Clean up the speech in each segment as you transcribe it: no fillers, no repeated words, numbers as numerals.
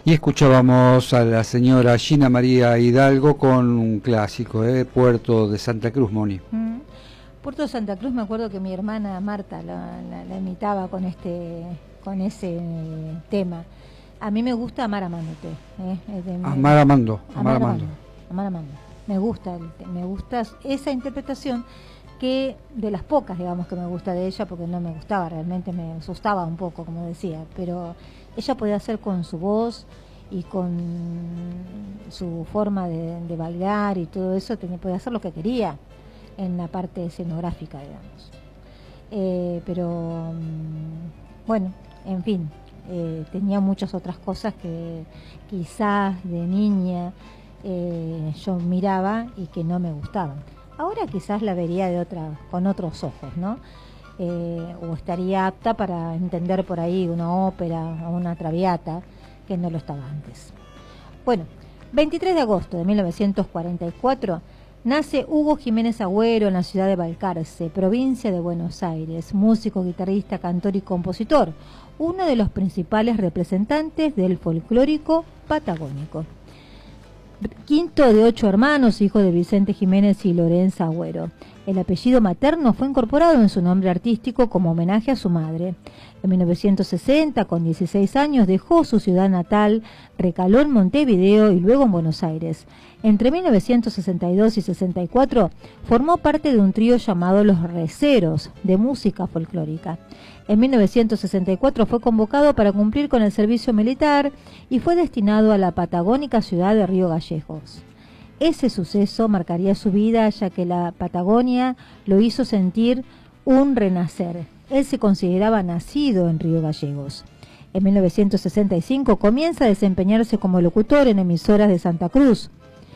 Y escuchábamos a la señora Gina María Hidalgo con un clásico, Puerto de Santa Cruz, Moni. Puerto de Santa Cruz, me acuerdo que mi hermana Marta la imitaba con ese tema. A mí me gusta Amar Amándote. Amar Amando. Me gusta esa interpretación, que de las pocas, digamos, que me gusta de ella, porque no me gustaba, realmente me asustaba un poco, como decía, pero ella podía hacer con su voz y con su forma de bailar y todo eso, podía hacer lo que quería en la parte escenográfica, digamos. Pero bueno, en fin, tenía muchas otras cosas que quizás de niña yo miraba y que no me gustaban. Ahora quizás la vería con otros ojos, ¿no? O estaría apta para entender por ahí una ópera o una traviata, que no lo estaba antes. Bueno, 23 de agosto de 1944 nace Hugo Jiménez Agüero en la ciudad de Balcarce, provincia de Buenos Aires, músico, guitarrista, cantor y compositor, uno de los principales representantes del folclórico patagónico. Quinto de 8 hermanos, hijo de Vicente Jiménez y Lorenza Agüero. El apellido materno fue incorporado en su nombre artístico como homenaje a su madre. En 1960, con 16 años, dejó su ciudad natal, recaló en Montevideo y luego en Buenos Aires. Entre 1962 y 64 formó parte de un trío llamado Los Receros, de música folclórica. En 1964 fue convocado para cumplir con el servicio militar y fue destinado a la patagónica ciudad de Río Gallegos. Ese suceso marcaría su vida, ya que la Patagonia lo hizo sentir un renacer. Él se consideraba nacido en Río Gallegos. En 1965 comienza a desempeñarse como locutor en emisoras de Santa Cruz.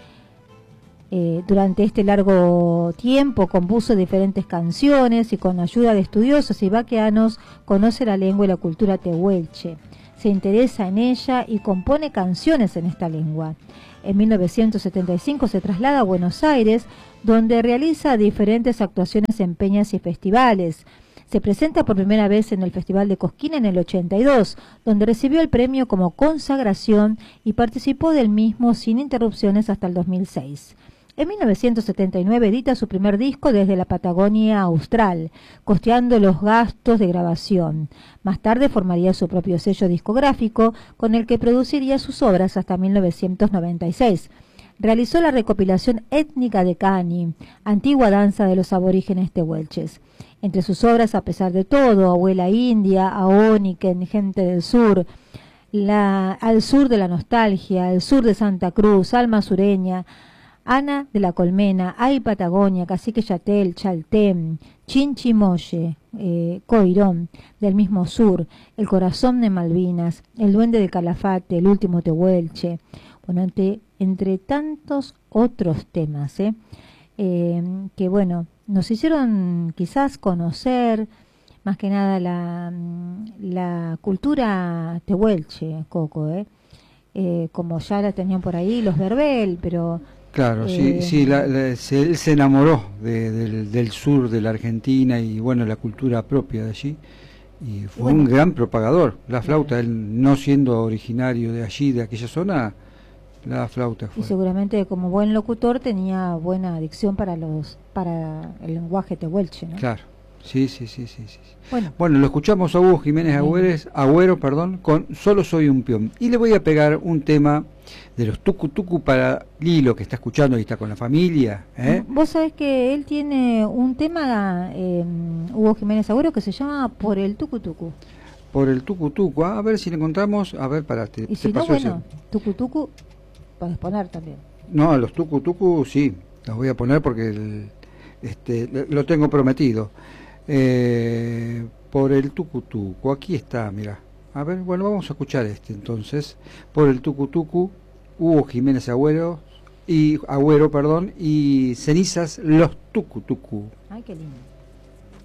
Durante este largo tiempo compuso diferentes canciones y con ayuda de estudiosos y vaqueanos conoce la lengua y la cultura tehuelche. Se interesa en ella y compone canciones en esta lengua. En 1975 se traslada a Buenos Aires, donde realiza diferentes actuaciones en peñas y festivales. Se presenta por primera vez en el Festival de Cosquín en el 82, donde recibió el premio como consagración y participó del mismo sin interrupciones hasta el 2006. En 1979 edita su primer disco desde la Patagonia Austral, costeando los gastos de grabación. Más tarde formaría su propio sello discográfico, con el que produciría sus obras hasta 1996. Realizó la recopilación étnica de Cani, antigua danza de los aborígenes tehuelches. Entre sus obras, A pesar de todo, Abuela India, Aoniken, Gente del Sur, Al sur de la nostalgia, Al sur de Santa Cruz, Alma sureña, Ana de la Colmena, Ay Patagonia, Cacique Yatel, Chaltén, Chinchimoye, Coirón, del mismo sur, El corazón de Malvinas, El duende del Calafate, El último tehuelche, bueno, entre tantos otros temas, que bueno, nos hicieron quizás conocer más que nada la cultura tehuelche, Coco, como ya la tenían por ahí los Verbel, pero... Claro, sí, él se enamoró del sur de la Argentina y bueno, la cultura propia de allí, y fue un gran propagador. La flauta, él no siendo originario de allí, de aquella zona, la flauta fue. Y seguramente como buen locutor tenía buena dicción para el lenguaje tehuelche, ¿no? Claro, sí. Bueno, lo escuchamos a Hugo Jiménez Agüero, con Solo soy un peón. Y le voy a pegar un tema de los Tucu Tucu para Lilo, que está escuchando y está con la familia. Vos sabés que él tiene un tema, Hugo Jiménez Agüero, que se llama Por el Tucu Tucu. Por el Tucu Tucu, a ver si lo encontramos. A ver, parate. Y si no, bueno, Tucu Tucu podés poner también. No, los Tucu Tucu sí, los voy a poner porque lo tengo prometido. Por el Tucu Tucu, aquí está, mira. A ver, bueno, vamos a escuchar entonces. Por el Tucu Tucu, Hugo Jiménez Agüero y Cenizas, los Tucu Tucu. Ay, qué lindo.